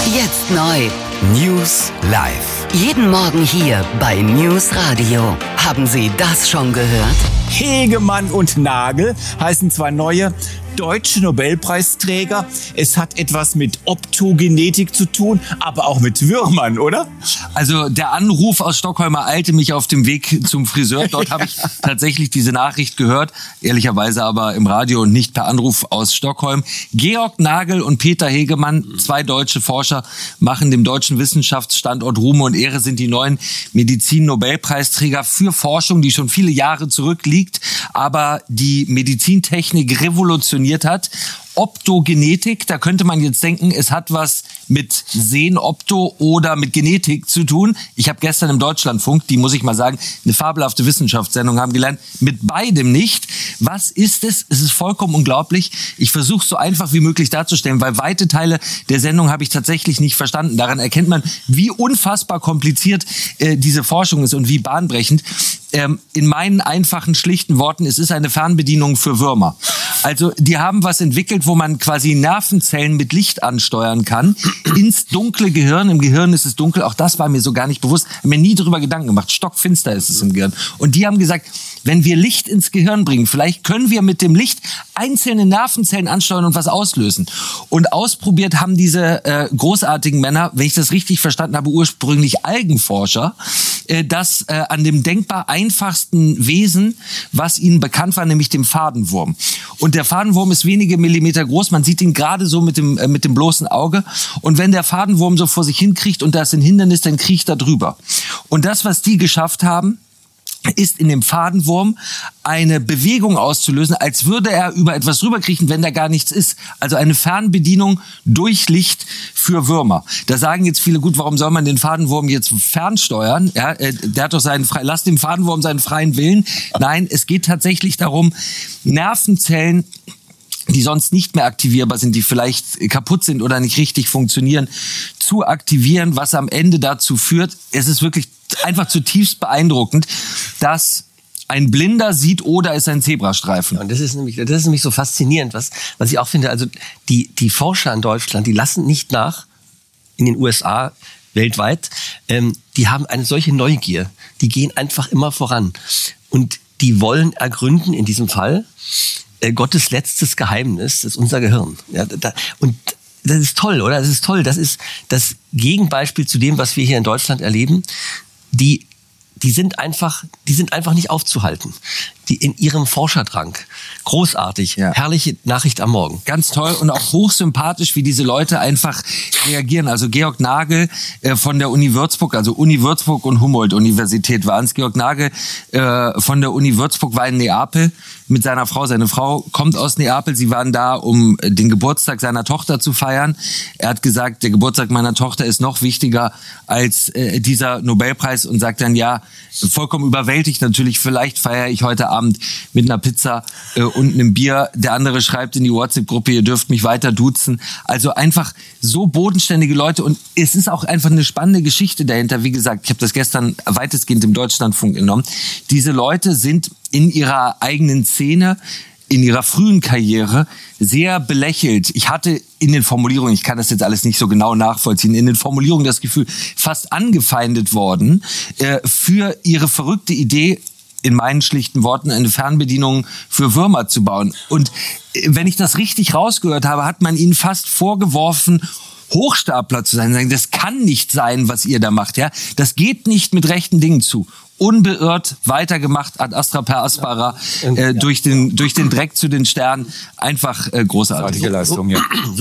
Jetzt neu. News live. Jeden Morgen hier bei News Radio. Haben Sie das schon gehört? Hegemann und Nagel heißen zwei neue deutsche Nobelpreisträger. Es hat etwas mit Optogenetik zu tun, aber auch mit Würmern, oder? Also der Anruf aus Stockholm ereilte mich auf dem Weg zum Friseur. Dort habe ich tatsächlich diese Nachricht gehört, ehrlicherweise aber im Radio und nicht per Anruf aus Stockholm. Georg Nagel und Peter Hegemann, zwei deutsche Forscher, machen dem deutschen Wissenschaftsstandort Ruhm und Ehre, sind die neuen Medizin-Nobelpreisträger für Forschung, die schon viele Jahre zurückliegt, aber die Medizintechnik revolutioniert hat. Optogenetik, da könnte man jetzt denken, es hat was mit Sehen-Opto oder mit Genetik zu tun. Ich habe gestern im Deutschlandfunk, die muss ich mal sagen, eine fabelhafte Wissenschaftssendung haben gelernt, mit beidem nicht. Was ist es? Es ist vollkommen unglaublich. Ich versuche es so einfach wie möglich darzustellen, weil weite Teile der Sendung habe ich tatsächlich nicht verstanden. Daran erkennt man, wie unfassbar kompliziert diese Forschung ist und wie bahnbrechend. In meinen einfachen, schlichten Worten, es ist eine Fernbedienung für Würmer. Also die haben was entwickelt, wo man quasi Nervenzellen mit Licht ansteuern kann, ins dunkle Gehirn. Im Gehirn ist es dunkel, auch das war mir so gar nicht bewusst. Hab mir nie darüber Gedanken gemacht. Stockfinster ist es im Gehirn. Und die haben gesagt, wenn wir Licht ins Gehirn bringen, vielleicht können wir mit dem Licht einzelne Nervenzellen ansteuern und was auslösen. Und ausprobiert haben diese großartigen Männer, wenn ich das richtig verstanden habe, ursprünglich Algenforscher, das an dem denkbar einfachsten Wesen, was ihnen bekannt war, nämlich dem Fadenwurm. Und der Fadenwurm ist wenige Millimeter groß, man sieht ihn gerade so mit dem bloßen Auge. Und wenn der Fadenwurm so vor sich hin kriecht und da ist ein Hindernis, dann kriecht er drüber. Und das, was die geschafft haben, ist in dem Fadenwurm eine Bewegung auszulösen, als würde er über etwas rüberkriechen, wenn da gar nichts ist. Also eine Fernbedienung durch Licht für Würmer. Da sagen jetzt viele, gut, warum soll man den Fadenwurm jetzt fernsteuern? Ja, der hat doch lass dem Fadenwurm seinen freien Willen. Nein, es geht tatsächlich darum, Nervenzellen, die sonst nicht mehr aktivierbar sind, die vielleicht kaputt sind oder nicht richtig funktionieren, zu aktivieren, was am Ende dazu führt, es ist wirklich einfach zutiefst beeindruckend, dass ein Blinder sieht, oder ist ein Zebrastreifen. Und das ist nämlich so faszinierend, was ich auch finde. Also die Forscher in Deutschland, die lassen nicht nach, in den USA, weltweit, die haben eine solche Neugier. Die gehen einfach immer voran. Und die wollen ergründen, in diesem Fall, Gottes letztes Geheimnis, das ist unser Gehirn. Ja, und das ist toll, oder? Das ist toll. Das ist das Gegenbeispiel zu dem, was wir hier in Deutschland erleben. Die sind einfach nicht aufzuhalten. Die in ihrem Forscherdrang. Großartig. Ja. Herrliche Nachricht am Morgen. Ganz toll und auch hochsympathisch, wie diese Leute einfach reagieren. Also Georg Nagel von der Uni Würzburg, also Uni Würzburg und Humboldt-Universität waren es. Georg Nagel von der Uni Würzburg war in Neapel mit seiner Frau. Seine Frau kommt aus Neapel. Sie waren da, um den Geburtstag seiner Tochter zu feiern. Er hat gesagt, der Geburtstag meiner Tochter ist noch wichtiger als dieser Nobelpreis und sagt dann, ja, vollkommen überwältigt natürlich, vielleicht feiere ich heute Abend mit einer Pizza und einem Bier. Der andere schreibt in die WhatsApp-Gruppe, ihr dürft mich weiter duzen. Also einfach so bodenständige Leute und es ist auch einfach eine spannende Geschichte dahinter. Wie gesagt, ich habe das gestern weitestgehend im Deutschlandfunk entnommen. Diese Leute sind in ihrer eigenen Szene, in ihrer frühen Karriere sehr belächelt. Ich hatte in den Formulierungen, ich kann das jetzt alles nicht so genau nachvollziehen, in den Formulierungen das Gefühl, fast angefeindet worden für ihre verrückte Idee, in meinen schlichten Worten, eine Fernbedienung für Würmer zu bauen. Und wenn ich das richtig rausgehört habe, hat man ihnen fast vorgeworfen, Hochstapler zu sein. Das kann nicht sein, was ihr da macht. Ja, das geht nicht mit rechten Dingen zu. Unbeirrt weitergemacht, ad astra per aspera, durch den Dreck zu den Sternen. Einfach großartig. Leistung, ja.